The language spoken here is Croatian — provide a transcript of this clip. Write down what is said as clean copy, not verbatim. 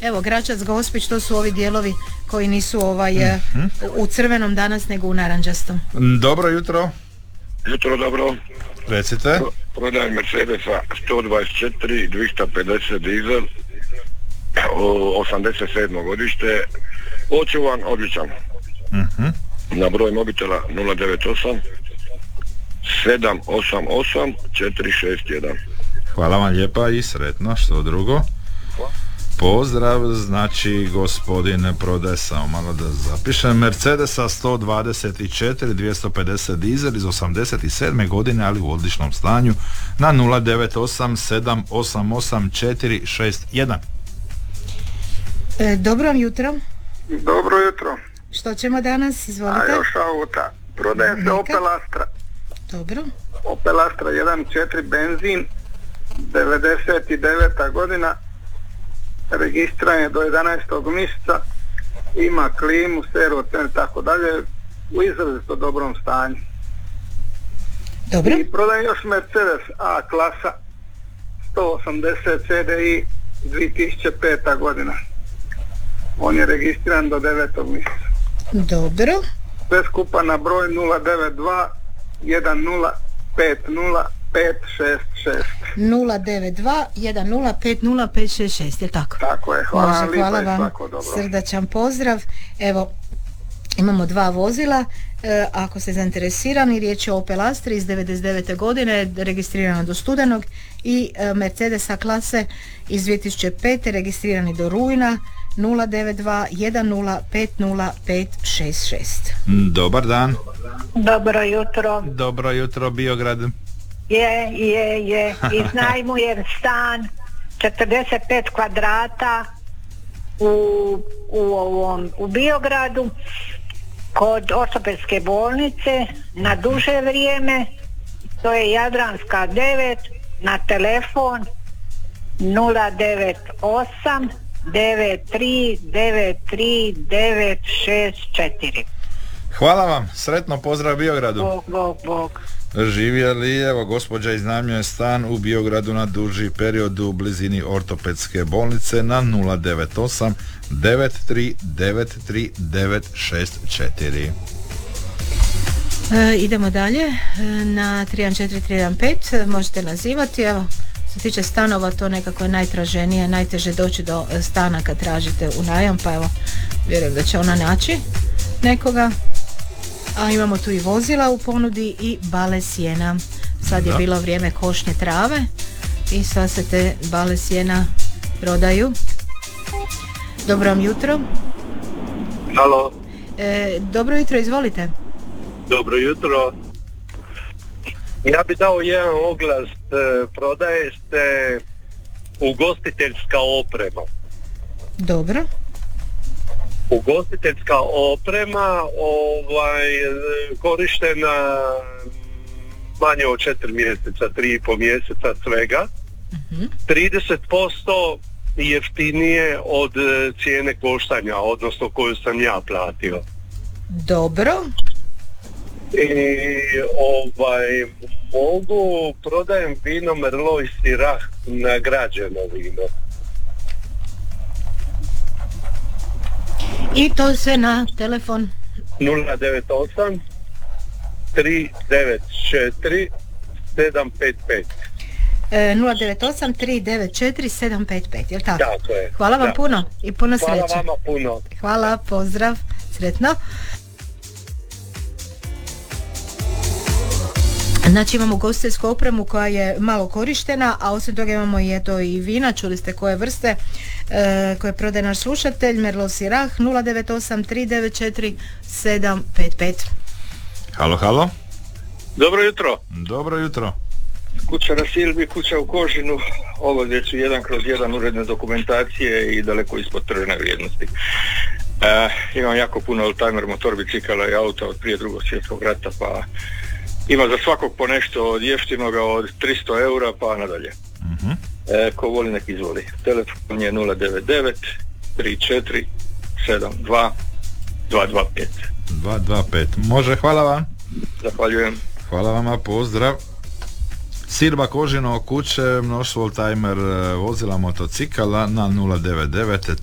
evo Gračac, Gospić, to su ovi dijelovi koji nisu u crvenom danas nego u naranđastom. Dobro jutro. Jutro dobro. Recite. Prodajem Mercedesa 124 250 dizel 87. godište, očuvan, odličan. Na broj mobitela 098 788 461. Hvala vam lijepa i sretno. Što drugo? Pozdrav, znači gospodin prodaje, samo malo da zapišem, Mercedesa 124 250 dizel iz 87. godine, ali u odličnom stanju, na 098 788 461. Dobro vam jutro. Dobro jutro. Što ćemo danas? Izvolite. A još auta. Prodaje se Opel Astra. Dobro. Opel Astra 1.4 benzin, 99. godina, registriran je do 11. mjeseca, ima klimu, servo, tako dalje, u izrazito dobrom stanju. Dobro. I prodajem još Mercedes A klasa 180 CDI 2005. godina. On je registriran do 9. mjeseca. Dobro. Sve skupa na broj 092 10 50 566. 092 10 50 566, je tako? Tako je, hvala, hvala vam, srdačan pozdrav. Evo, imamo dva vozila, ako ste zainteresirani, riječ je o Opel Astri iz 99. godine, registrirana do studenog, i Mercedesa klase iz 2005. registrirani do rujna, 092 10 50 566. Dobar dan. Dobro jutro. Dobro jutro, Biograd. Je. Iznajmujem stan 45 kvadrata u Biogradu kod ortopedske bolnice na duže vrijeme. To je Jadranska 9, na telefon 098 93 93 964. Hvala vam, sretno, pozdrav Biogradu. Bog. Živjeli, evo, gospođa iznajmljuje stan u Biogradu na duži period u blizini ortopedske bolnice na 098 93 93 964. Idemo dalje na 314315, možete nazivati. Evo, što se tiče stanova, to nekako je najtraženije, najteže doći do stana kad tražite u najam, pa evo, vjerujem da će ona naći nekoga. A imamo tu i vozila u ponudi i bale sjena. Sad je bilo vrijeme košnje trave i sad se te bale sjena prodaju. Dobro vam jutro. Halo. Dobro jutro, izvolite. Dobro jutro. Ja bi dao jedan oglas, prodaje se ugostiteljska oprema. Dobro. Ugostiteljska oprema korištena manje od 4 mjeseca, 3,5 mjeseca svega. 30% jeftinije od cijene koštanja, odnosno koju sam ja platio. Dobro. I prodajem vino Merlot i Syrah, nagrađeno vino. I to sve na telefon 098 394 755. 098 394 755, jel tako? Tako je. Hvala vam puno i puno sreće. Hvala vama puno. Hvala, pozdrav, sretno. Znači imamo ugostiteljsku opremu koja je malo korištena, a osim toga imamo i vina, čuli ste koje vrste, koje prodaje naš slušatelj, Merlot Syrah, 098 394 755. Halo. Dobro jutro. Dobro jutro. Kuća na Silbi, kuća u Kožinu, ovo gdje su 1/1 uredne dokumentacije i daleko ispod tržišne vrijednosti. Imam jako puno oldtimer, motor, bicikala i auta od prije Drugog svjetskog rata, pa ima za svakog po nešto od jeftinoga od 300 eura pa nadalje. Ko voli nek izvoli. Telefon je 099 34 72 225. 225. Može, hvala vam. Zahvaljujem. Hvala vama, pozdrav. Silba, Kožino, kuće, mnoštvo oldtimer, vozila, motocikala na 099